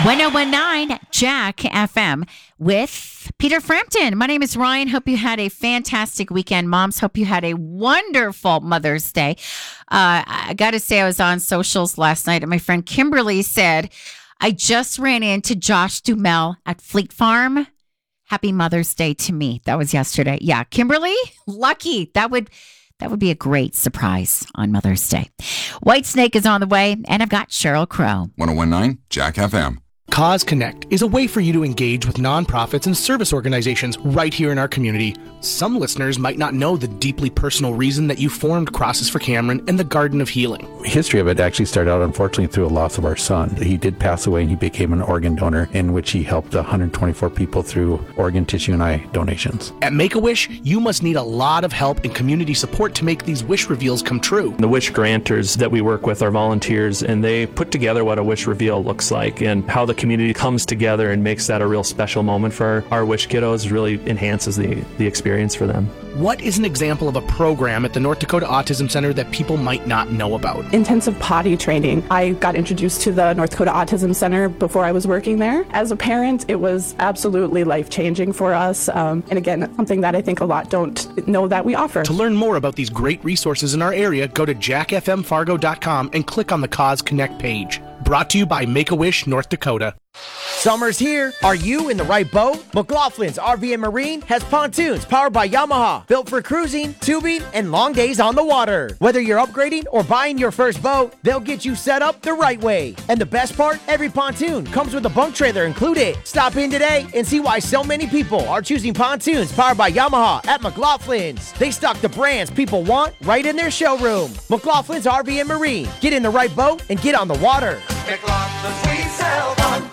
1019 Jack FM with Peter Frampton. My name is Ryan. Hope you had a fantastic weekend. Moms, hope you had a wonderful Mother's Day. I got to say, I was on socials last night and my friend Kimberly said, I just ran into Josh Duhamel at Fleet Farm. Happy Mother's Day to me. That was yesterday. Yeah, Kimberly, lucky. That would be a great surprise on Mother's Day. Whitesnake is on the way, and I've got Sheryl Crow. 1019 Jack FM. Cause Connect is a way for you to engage with nonprofits and service organizations right here in our community. Some listeners might not know the deeply personal reason that you formed Crosses for Cameron and the Garden of Healing. The history of it actually started out, unfortunately, through a loss of our son. He did pass away and he became an organ donor in which he helped 124 people through organ, tissue, and eye donations. At Make-A-Wish, you must need a lot of help and community support to make these wish reveals come true. The wish granters that we work with are volunteers, and they put together what a wish reveal looks like and how the community comes together and makes that a real special moment for our wish kiddos. Really enhances the experience for them. What is an example of a program at the North Dakota Autism Center that people might not know about? Intensive potty training. I got introduced to the North Dakota Autism Center before I was working there. As a parent, it was absolutely life-changing for us. And again, something that I think a lot don't know that we offer. To learn more about these great resources in our area, go to jackfmfargo.com and click on the Cause Connect page. Brought to you by Make-A-Wish North Dakota. Summer's here. Are you in the right boat? McLaughlin's RV and Marine has pontoons powered by Yamaha, built for cruising, tubing, and long days on the water. Whether you're upgrading or buying your first boat, they'll get you set up the right way. And the best part, every pontoon comes with a bunk trailer included. Stop in today and see why so many people are choosing pontoons powered by Yamaha at McLaughlin's. They stock the brands people want right in their showroom. McLaughlin's RV and Marine. Get in the right boat and get on the water. McLaughlin's, we sell fun.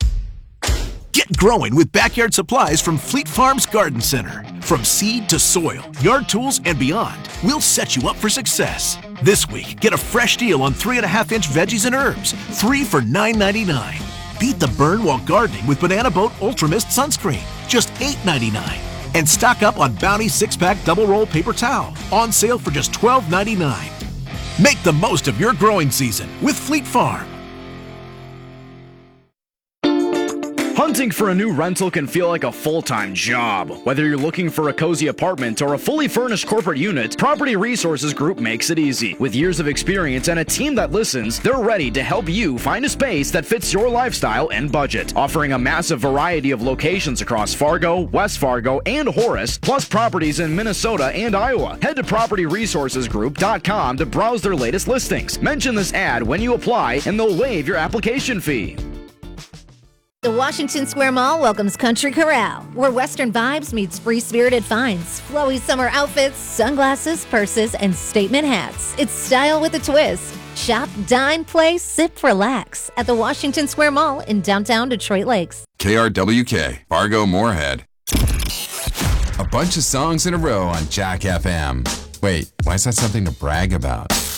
Get growing with backyard supplies from Fleet Farm's Garden Center. From seed to soil, yard tools, and beyond, we'll set you up for success. This week, get a fresh deal on 3.5-inch veggies and herbs, 3 for $9.99. Beat the burn while gardening with Banana Boat Ultra Mist Sunscreen, just $8.99. And stock up on Bounty 6-pack double roll paper towel, on sale for just $12.99. Make the most of your growing season with Fleet Farm. Hunting for a new rental can feel like a full-time job. Whether you're looking for a cozy apartment or a fully furnished corporate unit, Property Resources Group makes it easy. With years of experience and a team that listens, they're ready to help you find a space that fits your lifestyle and budget. Offering a massive variety of locations across Fargo, West Fargo, and Horace, plus properties in Minnesota and Iowa. Head to PropertyResourcesGroup.com to browse their latest listings. Mention this ad when you apply, and they'll waive your application fee. The Washington Square Mall welcomes Country Corral, where Western vibes meets free-spirited finds, flowy summer outfits, sunglasses, purses, and statement hats. It's style with a twist. Shop, dine, play, sip, relax at the Washington Square Mall in downtown Detroit Lakes. KRWK, Fargo Moorhead. A bunch of songs in a row on Jack FM. Wait, why is that something to brag about?